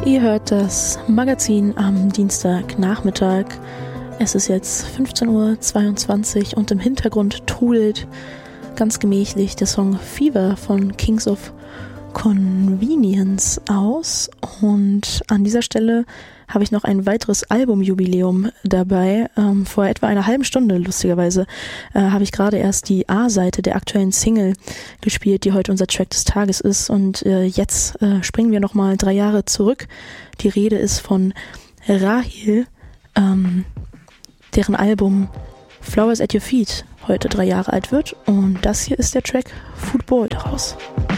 Ihr hört das Magazin am Dienstagnachmittag. Es ist jetzt 15:22 Uhr und im Hintergrund trudelt ganz gemächlich der Song Fever von Kings of Convenience aus. Und an dieser Stelle habe ich noch ein weiteres Albumjubiläum dabei. Vor etwa einer halben Stunde, lustigerweise, habe ich gerade erst die A-Seite der aktuellen Single gespielt, die heute unser Track des Tages ist. Und jetzt springen wir nochmal 3 Jahre zurück. Die Rede ist von Rahil, deren Album Flowers at Your Feet heute 3 Jahre alt wird. Und das hier ist der Track Football daraus.